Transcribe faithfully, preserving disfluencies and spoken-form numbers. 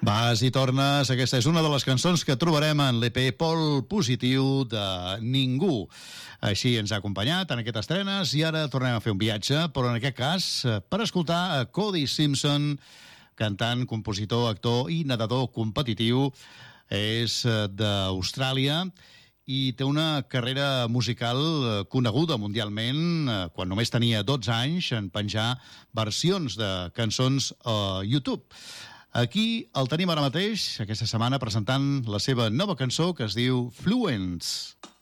Vas i tornes, aquesta és una de les cançons que trobarem en l'E P Pol Positiu de Ningú. Així ens ha acompanyat en aquestes estrenes i ara tornem a fer un viatge, però en aquest cas per escoltar a Cody Simpson, cantant, compositor, actor i nedador competitiu. És d'Austràlia i té una carrera musical coneguda mundialment quan només tenia dotze anys en penjar versions de cançons a YouTube. Aquí el tenim ara mateix, aquesta setmana, presentant la seva nova cançó que es diu Fluence.